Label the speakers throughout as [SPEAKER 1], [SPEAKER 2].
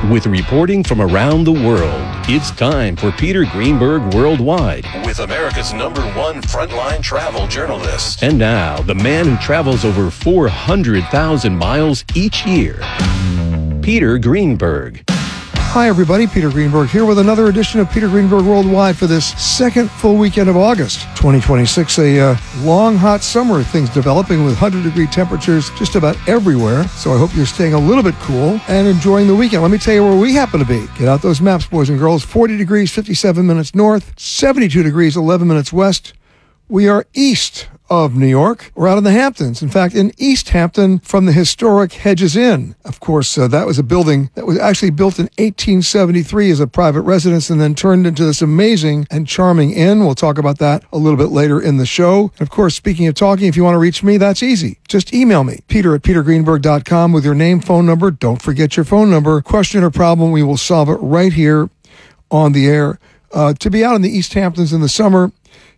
[SPEAKER 1] With reporting from around the world, it's time for Peter Greenberg Worldwide with America's #1 frontline travel journalist. And now, the man who travels over 400,000 miles each year, Peter Greenberg.
[SPEAKER 2] Hi, everybody. Peter Greenberg here with another edition of Peter Greenberg Worldwide for this second full weekend of August 2026. A long, hot summer. Things developing with 100-degree temperatures just about everywhere. So I hope you're staying a little bit cool and enjoying the weekend. Let me tell you where we happen to be. Get out those maps, boys and girls. 40 degrees, 57 minutes north. 72 degrees, 11 minutes west. We are east of New York. We're out in the Hamptons. In fact, in East Hampton from the historic Hedges Inn. Of course, that was a building that was actually built in 1873 as a private residence and then turned into this amazing and charming inn. We'll talk about that a little bit later in the show. And of course, speaking of talking, if you want to reach me, that's easy. Just email me, peter@petergreenberg.com with your name, phone number. Don't forget your phone number. Question or problem, we will solve it right here on the air. To be out in the East Hamptons in the summer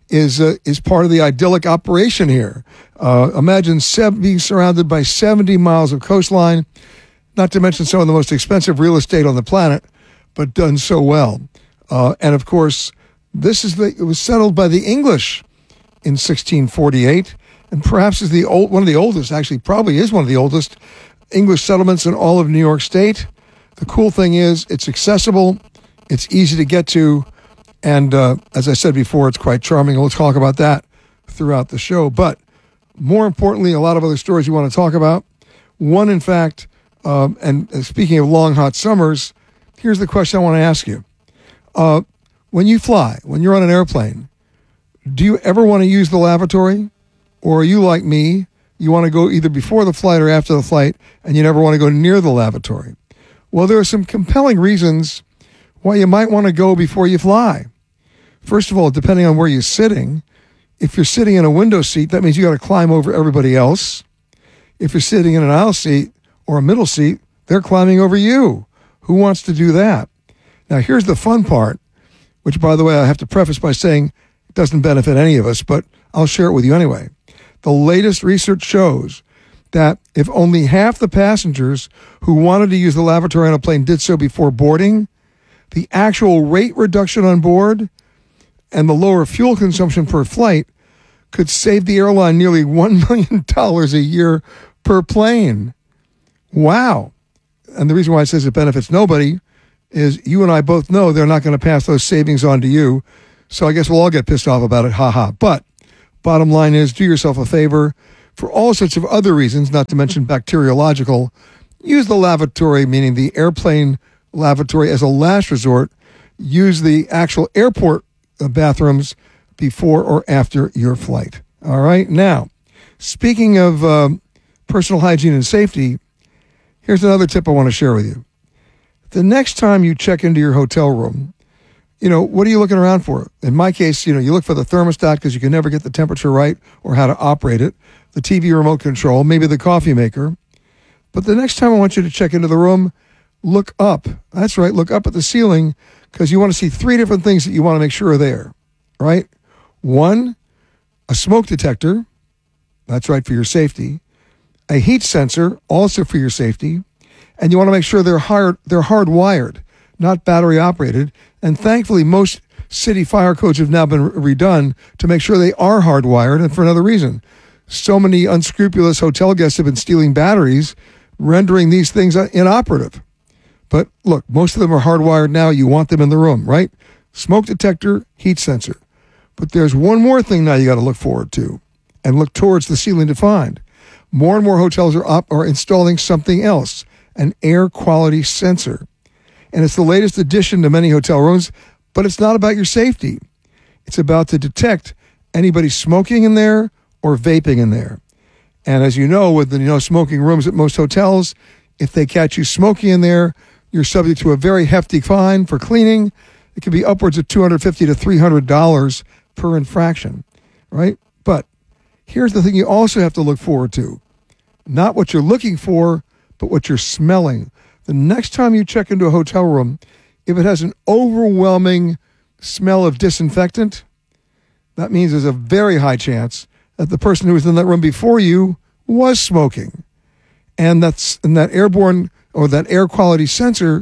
[SPEAKER 2] is part of the idyllic operation here. Imagine being surrounded by 70 miles of coastline, not to mention some of the most expensive real estate on the planet, but done so well. And of course, it was settled by the English in 1648, and perhaps is one of the oldest, actually probably is one of the oldest English settlements in all of New York State. The cool thing is it's accessible, it's easy to get to, and as I said before, it's quite charming. We'll talk about that throughout the show. But more importantly, a lot of other stories we want to talk about. One, in fact, and speaking of long, hot summers, here's the question I want to ask you. When you fly, when you're on an airplane, do you ever want to use the lavatory? Or are you like me? You want to go either before the flight or after the flight, and you never want to go near the lavatory? Well, there are some compelling reasons why you might want to go before you fly. First of all, depending on where you're sitting, if you're sitting in a window seat, that means you got to climb over everybody else. If you're sitting in an aisle seat or a middle seat, they're climbing over you. Who wants to do that? Now, here's the fun part, which, by the way, I have to preface by saying it doesn't benefit any of us, but I'll share it with you anyway. The latest research shows that if only half the passengers who wanted to use the lavatory on a plane did so before boarding, the actual rate reduction on board and the lower fuel consumption per flight could save the airline nearly $1 million a year per plane. Wow. And the reason why it says it benefits nobody is you and I both know they're not going to pass those savings on to you. So I guess we'll all get pissed off about it. Ha ha. But bottom line is, do yourself a favor. For all sorts of other reasons, not to mention bacteriological, use the lavatory, meaning the airplane lavatory, as a last resort. Use the actual airport bathrooms before or after your flight. All right. Now, speaking of personal hygiene and safety, here's another tip I want to share with you. The next time you check into your hotel room, what are you looking around for? In my case, you look for the thermostat because you can never get the temperature right or how to operate it, the TV remote control, maybe the coffee maker. But the next time I want you to check into the room, look up. That's right, look up at the ceiling because you want to see 3 different things that you want to make sure are there, right? 1, a smoke detector. That's right, for your safety. A heat sensor, also for your safety. And you want to make sure they're hardwired, not battery operated. And thankfully, most city fire codes have now been redone to make sure they are hardwired, and for another reason. So many unscrupulous hotel guests have been stealing batteries, rendering these things inoperative. But look, most of them are hardwired now. You want them in the room, right? Smoke detector, heat sensor. But there's one more thing now you got to look forward to and look towards the ceiling to find. More and more hotels are installing something else, an air quality sensor. And it's the latest addition to many hotel rooms, but it's not about your safety. It's about to detect anybody smoking in there or vaping in there. And as you know, with the smoking rooms at most hotels, if they catch you smoking in there, you're subject to a very hefty fine for cleaning. It could be upwards of $250 to $300 per infraction, right? But here's the thing you also have to look forward to. Not what you're looking for, but what you're smelling. The next time you check into a hotel room, if it has an overwhelming smell of disinfectant, that means there's a very high chance that the person who was in that room before you was smoking. And that airborne or that air quality sensor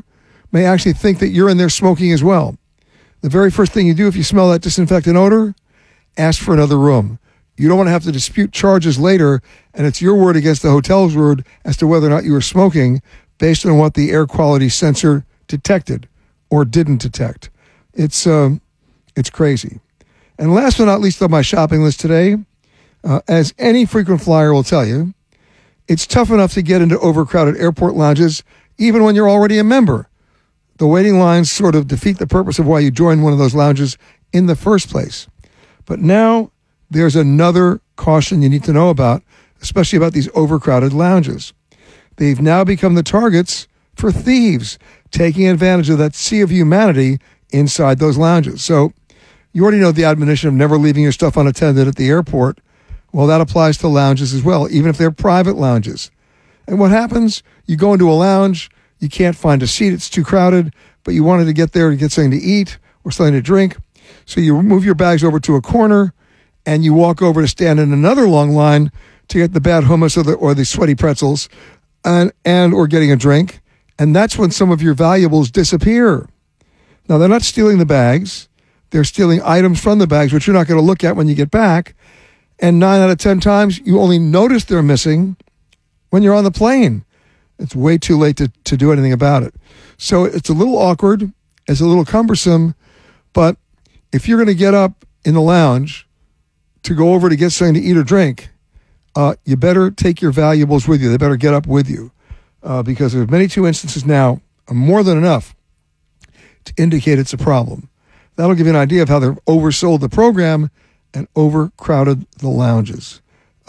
[SPEAKER 2] may actually think that you're in there smoking as well. The very first thing you do if you smell that disinfectant odor, ask for another room. You don't want to have to dispute charges later, and it's your word against the hotel's word as to whether or not you were smoking based on what the air quality sensor detected or didn't detect. It's crazy. And last but not least on my shopping list today, as any frequent flyer will tell you, it's tough enough to get into overcrowded airport lounges even when you're already a member. The waiting lines sort of defeat the purpose of why you join one of those lounges in the first place. But now there's another caution you need to know about, especially about these overcrowded lounges. They've now become the targets for thieves taking advantage of that sea of humanity inside those lounges. So you already know the admonition of never leaving your stuff unattended at the airport. Well, that applies to lounges as well, even if they're private lounges. And what happens? You go into a lounge, you can't find a seat, it's too crowded, but you wanted to get there to get something to eat or something to drink. So you move your bags over to a corner and you walk over to stand in another long line to get the bad hummus or the sweaty pretzels and or getting a drink. And that's when some of your valuables disappear. Now, they're not stealing the bags. They're stealing items from the bags, which you're not going to look at when you get back. And 9 out of 10 times, you only notice they're missing when you're on the plane. It's way too late to do anything about it. So it's a little awkward. It's a little cumbersome. But if you're going to get up in the lounge to go over to get something to eat or drink, you better take your valuables with you. They better get up with you. Because there's many two instances now, more than enough, to indicate it's a problem. That'll give you an idea of how they've oversold the program and overcrowded the lounges.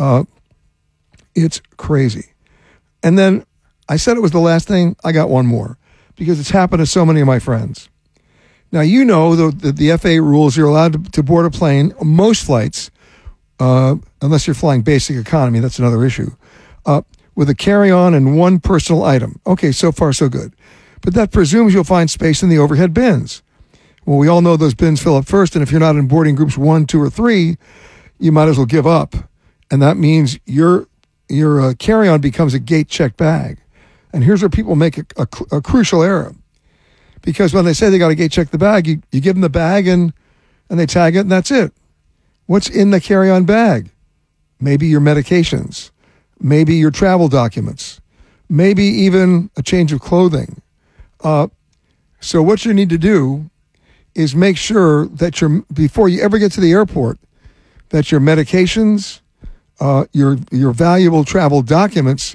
[SPEAKER 2] It's crazy. And then I said it was the last thing. I got one more because it's happened to so many of my friends. Now, you know the FAA rules, you're allowed to board a plane, most flights, unless you're flying basic economy, that's another issue, with a carry-on and one personal item. Okay, so far so good. But that presumes you'll find space in the overhead bins. Well, we all know those bins fill up first, and if you're not in boarding groups 1, 2, or 3, you might as well give up. And that means your carry-on becomes a gate-checked bag. And here's where people make a crucial error. Because when they say they got to gate-check the bag, you give them the bag and they tag it, and that's it. What's in the carry-on bag? Maybe your medications. Maybe your travel documents. Maybe even a change of clothing. So what you need to do is make sure that before you ever get to the airport, that your medications, your valuable travel documents